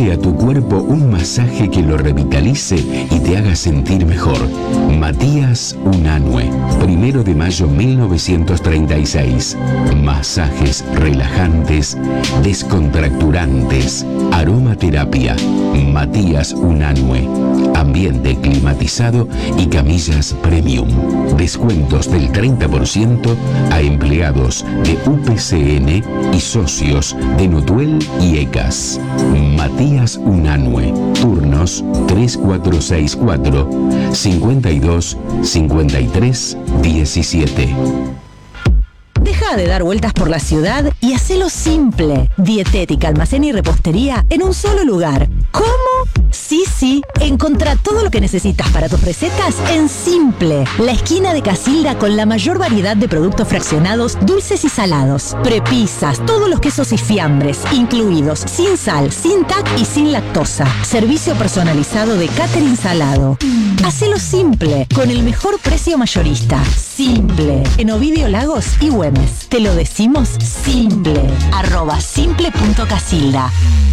Dale a tu cuerpo un masaje que lo revitalice y te haga sentir mejor. Matías Unanue, 1 de mayo 1936. Masajes relajantes, descontracturantes, aromaterapia. Matías Unanue. Ambiente climatizado y camillas premium. Descuentos del 30% a empleados de UPCN y socios de Nutuel y ECAS. Matías Unanue. Turnos 3464 52 53 17. Deja de dar vueltas por la ciudad y hacelo simple. Dietética, almacén y repostería en un solo lugar. ¿Cómo? Sí. Encontrá todo lo que necesitas para tus recetas en Simple. La esquina de Casilda con la mayor variedad de productos fraccionados, dulces y salados. Prepisas, todos los quesos y fiambres, incluidos, sin sal, sin TAC y sin lactosa. Servicio personalizado de catering salado. Hacelo simple, con el mejor precio mayorista. Simple. En Ovidio Lagos y Güemes. Te lo decimos simple. @simple.casilda.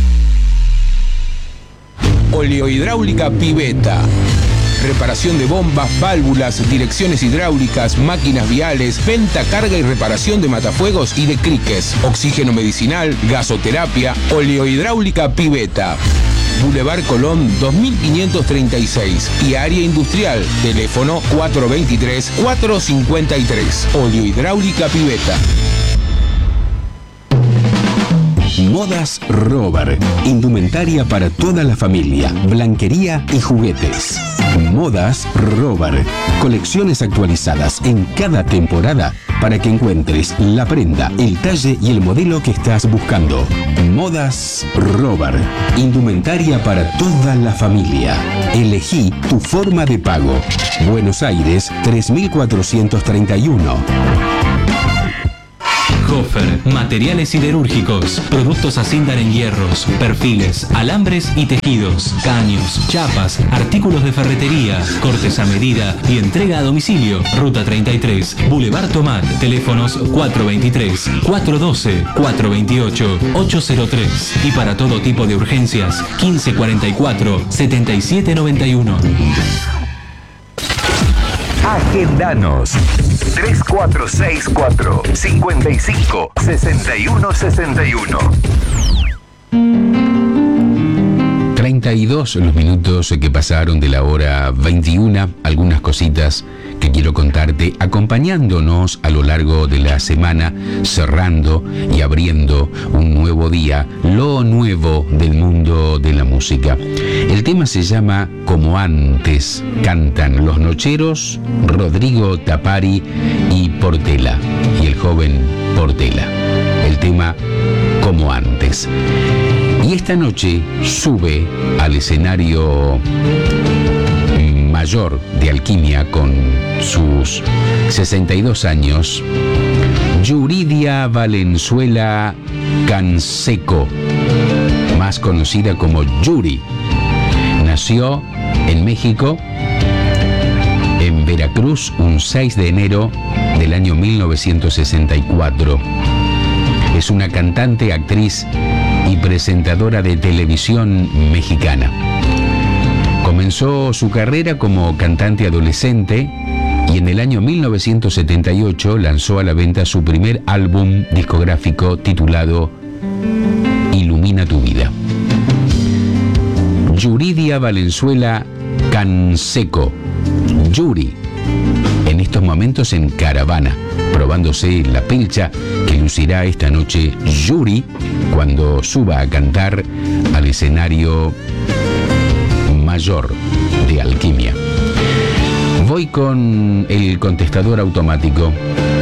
Oleohidráulica Piveta. Reparación de bombas, válvulas, direcciones hidráulicas, máquinas viales, venta, carga y reparación de matafuegos y de criques. Oxígeno medicinal, gasoterapia. Oleohidráulica Piveta. Boulevard Colón 2536 y área industrial. Teléfono 423-453. Oleohidráulica Piveta. Modas Rover. Indumentaria para toda la familia. Blanquería y juguetes. Modas Rover. Colecciones actualizadas en cada temporada para que encuentres la prenda, el talle y el modelo que estás buscando. Modas Rover. Indumentaria para toda la familia. Elegí tu forma de pago. Buenos Aires 3431. Hofer, materiales siderúrgicos, productos Asindar en hierros, perfiles, alambres y tejidos, caños, chapas, artículos de ferretería, cortes a medida y entrega a domicilio. Ruta 33, Boulevard Tomat, teléfonos 423, 412, 428, 803 y para todo tipo de urgencias 1544, 7791. Agendanos 3464 55 61 61. 32 los minutos que pasaron de la hora 21. Algunas cositas que quiero contarte, acompañándonos a lo largo de la semana, cerrando y abriendo un nuevo día, lo nuevo del mundo de la música. El tema se llama Como Antes. Cantan Los Nocheros, Rodrigo Tapari y Portela, y el joven Portela. El tema Como Antes. Y esta noche sube al escenario mayor de Alquimia con sus 62 años, Yuridia Valenzuela Canseco, más conocida como Yuri. Nació en México, en Veracruz, un 6 de enero del año 1964. Es una cantante, actriz y presentadora de televisión mexicana. Comenzó su carrera como cantante adolescente y en el año 1978 lanzó a la venta su primer álbum discográfico titulado Ilumina tu vida. Yuridia Valenzuela Canseco, Yuri, en estos momentos en Caravana, probándose la pelcha que lucirá esta noche Yuri cuando suba a cantar al escenario mayor de Alquimia. Voy con el contestador automático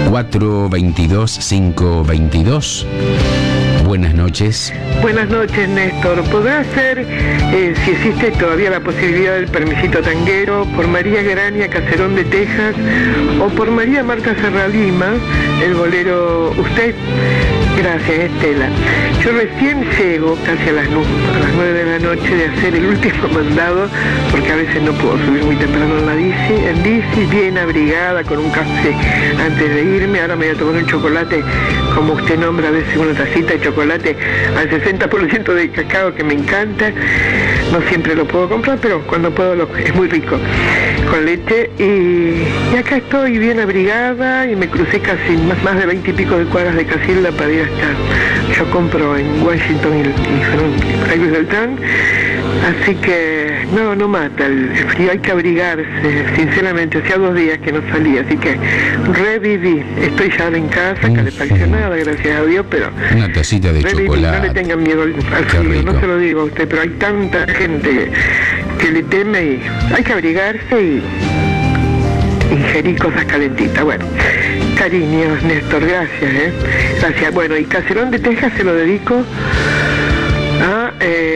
422-522. Buenas noches. Buenas noches, Néstor. ¿Podrá ser, si existe todavía la posibilidad del permisito tanguero, por María Grania Caserón de Texas o por María Marta Serralima, el bolero Usted? Gracias, Estela. Yo recién llego, casi a las 9 de la noche, de hacer el último mandado, porque a veces no puedo subir muy temprano en bici, bien abrigada, con un café antes de irme. Ahora me voy a tomar un chocolate, como usted nombra a veces, una tacita de chocolate al 60% de cacao, que me encanta. No siempre lo puedo comprar, pero cuando puedo es muy rico, con leche. Y acá estoy bien abrigada y me crucé casi más de 20 y pico de cuadras de Casilda para ir hasta... Yo compro en Washington y Fray Luis Beltrán, así que no mata el frío, hay que abrigarse, sinceramente. Hacía 2 días que no salía, así que reviví. Estoy ya en casa, calefaccionada, gracias a Dios, pero... Una tacita de chocolate. No le tengan miedo al frío, no se lo digo a usted, pero hay tanta gente que le teme y hay que abrigarse y ingerir cosas calentitas. Bueno, cariños, Néstor, gracias, gracias. Bueno, y Caserón de Texas se lo dedico a...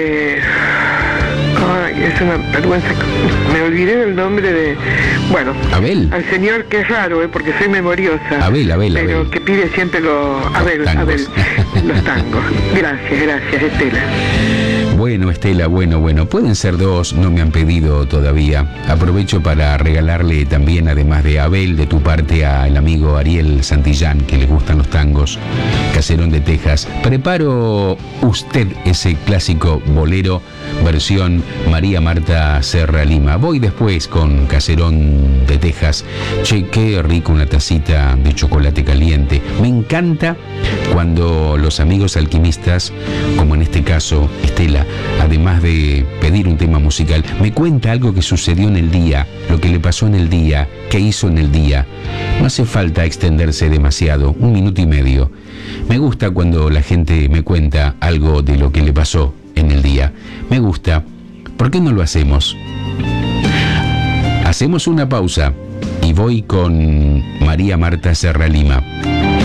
es una vergüenza, me olvidé del nombre de... Bueno, Abel. Al señor, que es raro, porque soy memoriosa. Abel. Pero que pide siempre Abel, los tangos. Gracias, Estela. Bueno, Estela, bueno, pueden ser 2, no me han pedido todavía. Aprovecho para regalarle también, además de Abel, de tu parte, al amigo Ariel Santillán, que le gustan los tangos, Caserón de Texas. Preparo usted ese clásico bolero, versión María Marta Serra Lima. Voy después con Caserón de Texas. Che, qué rico una tacita de chocolate caliente. Me encanta cuando los amigos alquimistas, como en este caso Estela, además de pedir un tema musical, me cuenta algo que sucedió en el día, lo que le pasó en el día, qué hizo en el día. No hace falta extenderse demasiado, 1 minuto y medio. Me gusta cuando la gente me cuenta algo de lo que le pasó en el día. Me gusta. ¿Por qué no lo hacemos? Hacemos una pausa y voy con María Marta Serra Lima.